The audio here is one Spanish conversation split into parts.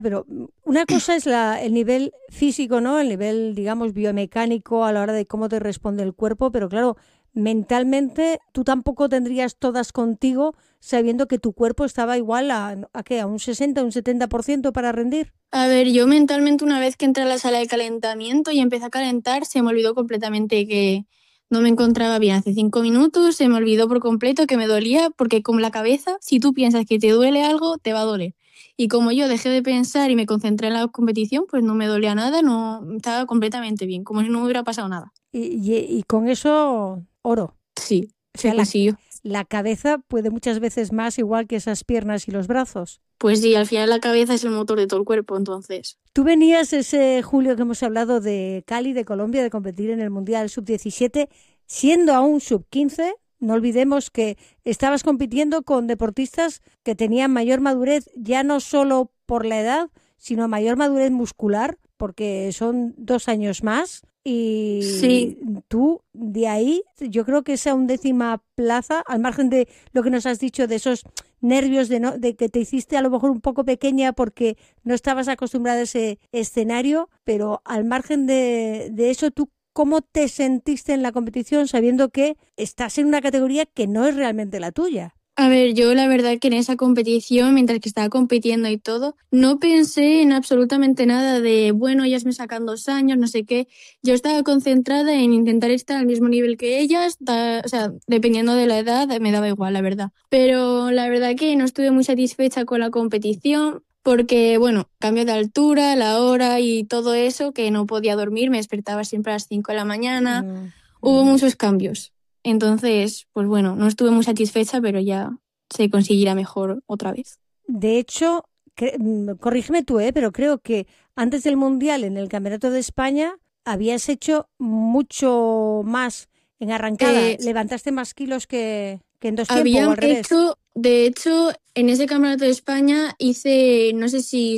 Pero una cosa es el nivel físico, ¿no? El nivel, digamos, biomecánico a la hora de cómo te responde el cuerpo, pero claro, mentalmente tú tampoco tendrías todas contigo sabiendo que tu cuerpo estaba igual ¿a qué? ¿A un 60, un 70% para rendir? A ver, yo mentalmente una vez que entré a la sala de calentamiento y empecé a calentar, se me olvidó completamente que no me encontraba bien hace 5 minutos, se me olvidó por completo que me dolía, porque con la cabeza, si tú piensas que te duele algo, te va a doler. Y como yo dejé de pensar y me concentré en la competición, pues no me dolía nada, no estaba completamente bien, como si no me hubiera pasado nada. Y con eso, oro. Sí, O se sea, consiguió. la cabeza puede muchas veces más igual que esas piernas y los brazos. Pues sí, al final la cabeza es el motor de todo el cuerpo, entonces. Tú venías ese julio que hemos hablado de Cali, de Colombia, de competir en el Mundial Sub-17, siendo aún Sub-15. No olvidemos que estabas compitiendo con deportistas que tenían mayor madurez, ya no solo por la edad, sino mayor madurez muscular, porque son 2 años más. Sí. Y tú, de ahí, yo creo que esa 11ª plaza, al margen de lo que nos has dicho de esos nervios de que te hiciste a lo mejor un poco pequeña porque no estabas acostumbrada a ese escenario, pero al margen de eso, ¿tú cómo te sentiste en la competición sabiendo que estás en una categoría que no es realmente la tuya? A ver, yo la verdad que en esa competición, mientras que estaba compitiendo y todo, no pensé en absolutamente nada de, bueno, ellas me sacan 2 años, no sé qué. Yo estaba concentrada en intentar estar al mismo nivel que ellas, o sea, dependiendo de la edad, me daba igual, la verdad. Pero la verdad que no estuve muy satisfecha con la competición porque, bueno, cambio de altura, la hora y todo eso, que no podía dormir, me despertaba siempre a las 5 de la mañana. Mm, Hubo ujú. muchos cambios. Entonces, pues bueno, no estuve muy satisfecha, pero ya se conseguirá mejor otra vez. De hecho, corrígeme tú, pero creo que antes del Mundial en el Campeonato de España habías hecho mucho más en arrancada, Eh, levantaste más kilos que en dos tiempos o Habían al revés. hecho, de hecho, en ese campeonato de España hice, no sé si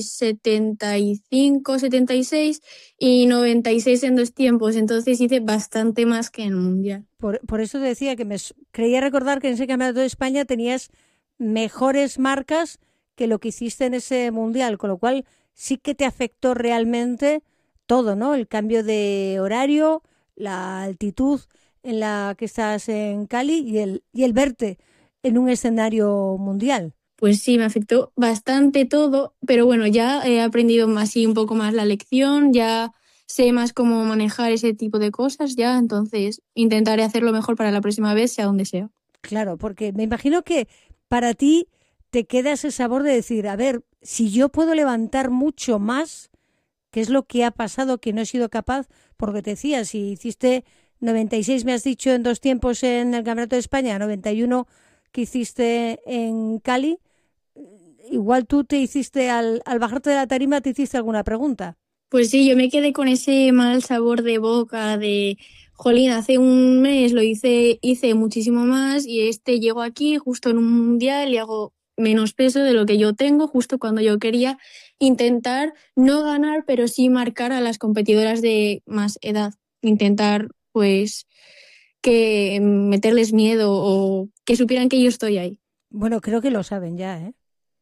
75, 76 y 96 en 2 tiempos, entonces hice bastante más que en el Mundial. Por eso te decía que creía recordar que en ese Campeonato de España tenías mejores marcas que lo que hiciste en ese Mundial, con lo cual sí que te afectó realmente todo, ¿no? El cambio de horario, la altitud en la que estás en Cali y el verte en un escenario mundial. Pues sí, me afectó bastante todo, pero bueno, ya he aprendido más y un poco más la lección, ya sé más cómo manejar ese tipo de cosas, ya, entonces intentaré hacerlo mejor para la próxima vez, sea donde sea. Claro, porque me imagino que para ti te queda ese sabor de decir, a ver, si yo puedo levantar mucho más, ¿qué es lo que ha pasado que no he sido capaz? Porque te decía, si hiciste 96, me has dicho, en 2 tiempos en el Campeonato de España, 91 que hiciste en Cali, igual tú te hiciste, al bajarte de la tarima, te hiciste alguna pregunta. Pues sí, yo me quedé con ese mal sabor de boca de, jolín, hace un mes hice muchísimo más y llego aquí justo en un mundial y hago menos peso de lo que yo tengo justo cuando yo quería intentar no ganar, pero sí marcar a las competidoras de más edad. Intentar, pues, que meterles miedo o que supieran que yo estoy ahí. Bueno, creo que lo saben ya, ¿eh?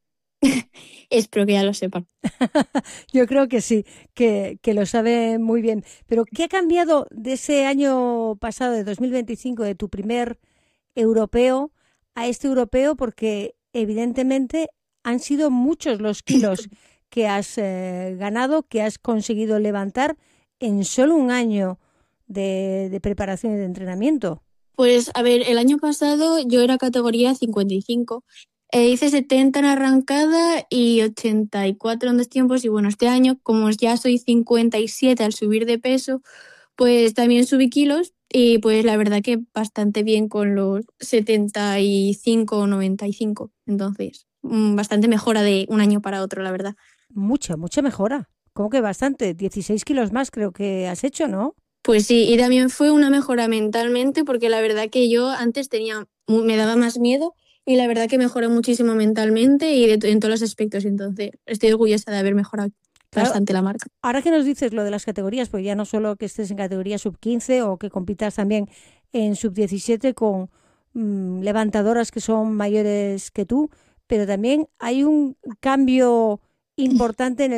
Espero que ya lo sepan. Yo creo que sí, que lo sabe muy bien. Pero, ¿qué ha cambiado de ese año pasado, de 2025, de tu primer europeo a este europeo? Porque evidentemente han sido muchos los kilos que has ganado, que has conseguido levantar en solo un año de preparación y de entrenamiento. Pues a ver, el año pasado yo era categoría 55. Hice 70 en arrancada y 84 en 2 tiempos y bueno, este año como ya soy 57 al subir de peso, pues también subí kilos y pues la verdad que bastante bien con los 75 o 95. Entonces, bastante mejora de un año para otro, la verdad. Mucha, mucha mejora. ¿Cómo que bastante? 16 kilos más creo que has hecho, ¿no? Pues sí, y también fue una mejora mentalmente porque la verdad que yo antes me daba más miedo y la verdad que mejoré muchísimo mentalmente y en todos los aspectos. Entonces, estoy orgullosa de haber mejorado Claro, bastante la marca. ahora que nos dices lo de las categorías, pues ya no solo que estés en categoría sub 15 o que compitas también en sub 17 con levantadoras que son mayores que tú, pero también hay un cambio importante en